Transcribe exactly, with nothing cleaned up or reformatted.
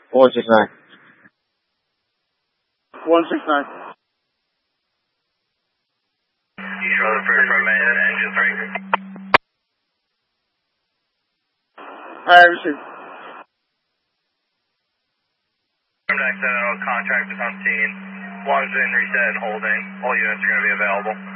one six nine. one six nine. East Rutherford from Maine, engine three. I received. From Accidental contractors on scene. One's in reset and holding. All units are going to be available.